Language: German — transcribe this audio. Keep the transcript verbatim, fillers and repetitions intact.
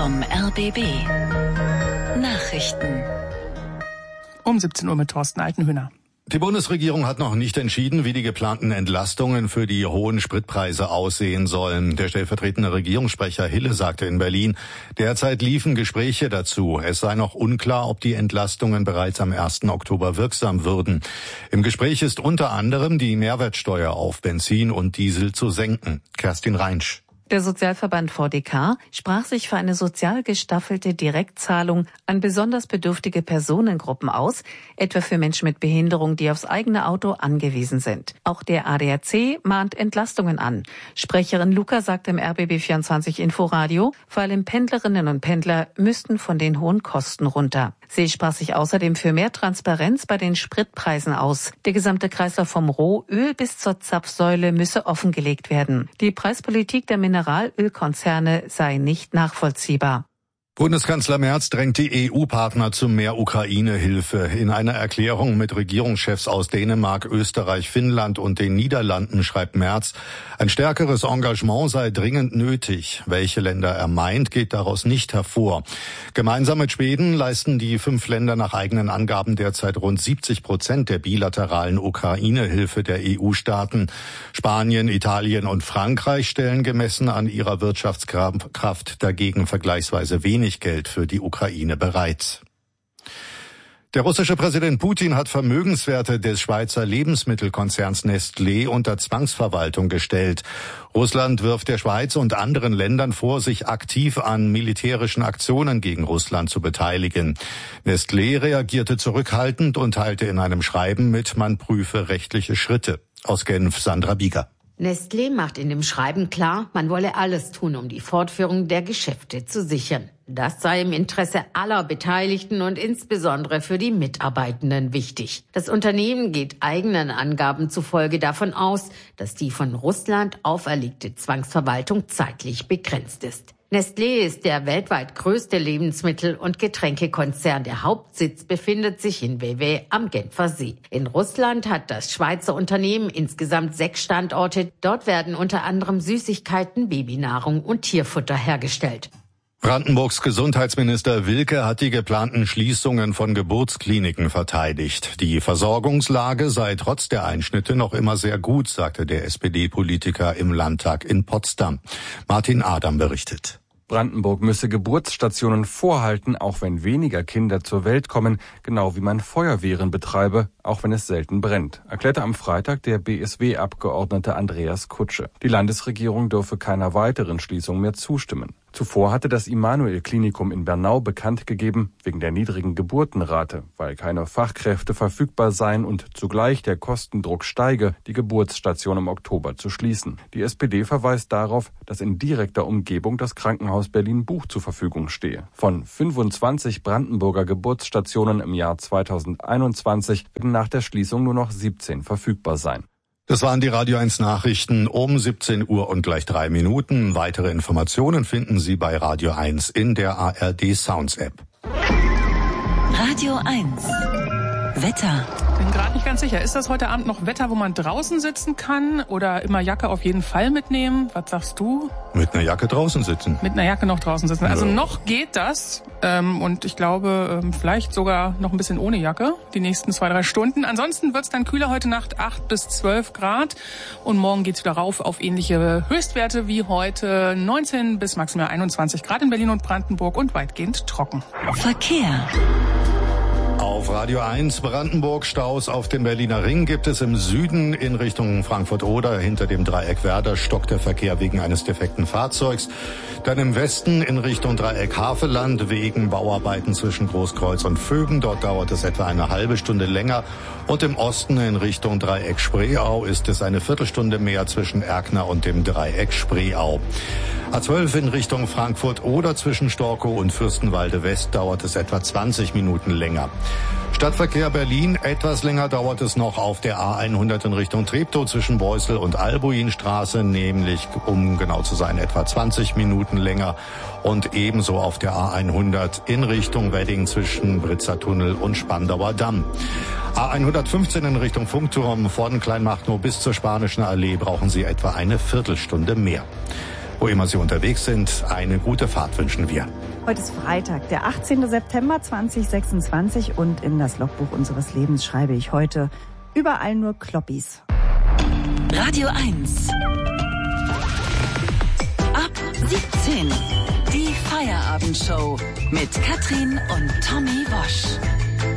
vom R B B. Nachrichten. Um siebzehn Uhr mit Thorsten Altenhöhner. Die Bundesregierung hat noch nicht entschieden, wie die geplanten Entlastungen für die hohen Spritpreise aussehen sollen. Der stellvertretende Regierungssprecher Hille sagte in Berlin, derzeit liefen Gespräche dazu. Es sei noch unklar, ob die Entlastungen bereits am ersten Oktober wirksam würden. Im Gespräch ist unter anderem die Mehrwertsteuer auf Benzin und Diesel zu senken. Kerstin Reinsch. Der Sozialverband V D K sprach sich für eine sozial gestaffelte Direktzahlung an besonders bedürftige Personengruppen aus, etwa für Menschen mit Behinderung, die aufs eigene Auto angewiesen sind. Auch der A D A C mahnt Entlastungen an. Sprecherin Luca sagt im R B B vierundzwanzig Inforadio, vor allem Pendlerinnen und Pendler müssten von den hohen Kosten runter. Sie sprach sich außerdem für mehr Transparenz bei den Spritpreisen aus. Der gesamte Kreislauf vom Rohöl bis zur Zapfsäule müsse offengelegt werden. Die Preispolitik der Mineralölkonzerne sei nicht nachvollziehbar. Bundeskanzler Merz drängt die E U-Partner zu mehr Ukraine-Hilfe. In einer Erklärung mit Regierungschefs aus Dänemark, Österreich, Finnland und den Niederlanden schreibt Merz, ein stärkeres Engagement sei dringend nötig. Welche Länder er meint, geht daraus nicht hervor. Gemeinsam mit Schweden leisten die fünf Länder nach eigenen Angaben derzeit rund siebzig Prozent der bilateralen Ukraine-Hilfe der E U-Staaten. Spanien, Italien und Frankreich stellen gemessen an ihrer Wirtschaftskraft dagegen vergleichsweise wenig Geld für die Ukraine bereit. Der russische Präsident Putin hat Vermögenswerte des Schweizer Lebensmittelkonzerns Nestlé unter Zwangsverwaltung gestellt. Russland wirft der Schweiz und anderen Ländern vor, sich aktiv an militärischen Aktionen gegen Russland zu beteiligen. Nestlé reagierte zurückhaltend und teilte in einem Schreiben mit, man prüfe rechtliche Schritte. Aus Genf, Sandra Bieger. Nestlé macht in dem Schreiben klar, man wolle alles tun, um die Fortführung der Geschäfte zu sichern. Das sei im Interesse aller Beteiligten und insbesondere für die Mitarbeitenden wichtig. Das Unternehmen geht eigenen Angaben zufolge davon aus, dass die von Russland auferlegte Zwangsverwaltung zeitlich begrenzt ist. Nestlé ist der weltweit größte Lebensmittel- und Getränkekonzern. Der Hauptsitz befindet sich in Vevey am Genfer See. In Russland hat das Schweizer Unternehmen insgesamt sechs Standorte. Dort werden unter anderem Süßigkeiten, Babynahrung und Tierfutter hergestellt. Brandenburgs Gesundheitsminister Wilke hat die geplanten Schließungen von Geburtskliniken verteidigt. Die Versorgungslage sei trotz der Einschnitte noch immer sehr gut, sagte der S P D-Politiker im Landtag in Potsdam. Martin Adam berichtet. Brandenburg müsse Geburtsstationen vorhalten, auch wenn weniger Kinder zur Welt kommen, genau wie man Feuerwehren betreibe, auch wenn es selten brennt, erklärte am Freitag der B S W-Abgeordnete Andreas Kutsche. Die Landesregierung dürfe keiner weiteren Schließung mehr zustimmen. Zuvor hatte das Immanuel-Klinikum in Bernau bekannt gegeben, wegen der niedrigen Geburtenrate, weil keine Fachkräfte verfügbar seien und zugleich der Kostendruck steige, die Geburtsstation im Oktober zu schließen. Die S P D verweist darauf, dass in direkter Umgebung das Krankenhaus Berlin-Buch zur Verfügung stehe. Von fünfundzwanzig Brandenburger Geburtsstationen im Jahr zweitausendeinundzwanzig werden nach der Schließung nur noch siebzehn verfügbar sein. Das waren die Radio eins Nachrichten um siebzehn Uhr und gleich drei Minuten. Weitere Informationen finden Sie bei Radio eins in der A R D Sounds App. Radio eins. Wetter. Bin gerade nicht ganz sicher. Ist das heute Abend noch Wetter, wo man draußen sitzen kann oder immer Jacke auf jeden Fall mitnehmen? Was sagst du? Mit einer Jacke draußen sitzen. Mit einer Jacke noch draußen sitzen. Also ja. Noch geht das. Ähm, und ich glaube, ähm, vielleicht sogar noch ein bisschen ohne Jacke die nächsten zwei, drei Stunden. Ansonsten wird's dann kühler heute Nacht, acht bis zwölf Grad. Und morgen geht's wieder rauf auf ähnliche Höchstwerte wie heute, neunzehn bis maximal einundzwanzig Grad in Berlin und Brandenburg und weitgehend trocken. Verkehr. Auf Radio eins Brandenburg Staus auf dem Berliner Ring gibt es im Süden in Richtung Frankfurt-Oder. Hinter dem Dreieck Werder stockt der Verkehr wegen eines defekten Fahrzeugs. Dann im Westen in Richtung Dreieck Havelland wegen Bauarbeiten zwischen Großkreuz und Vögen. Dort dauert es etwa eine halbe Stunde länger. Und im Osten in Richtung Dreieck Spreeau ist es eine Viertelstunde mehr zwischen Erkner und dem Dreieck Spreeau. A zwölf in Richtung Frankfurt-Oder zwischen Storkow und Fürstenwalde West dauert es etwa zwanzig Minuten länger. Stadtverkehr Berlin, etwas länger dauert es noch auf der A hundert in Richtung Treptow zwischen Beusel und Albuinstraße, nämlich, um genau zu sein, etwa zwanzig Minuten länger. Und ebenso auf der A hundert in Richtung Wedding zwischen Britzer Tunnel und Spandauer Damm. A hundertfünfzehn in Richtung Funkturm von Kleinmachnow bis zur Spanischen Allee brauchen Sie etwa eine Viertelstunde mehr. Wo immer Sie unterwegs sind, eine gute Fahrt wünschen wir. Heute ist Freitag, der achtzehnten September zweitausendsechsundzwanzig und in das Logbuch unseres Lebens schreibe ich heute überall nur Kloppis. Radio eins. Ab siebzehn. Die Feierabendshow mit Katrin und Tommy Wosch.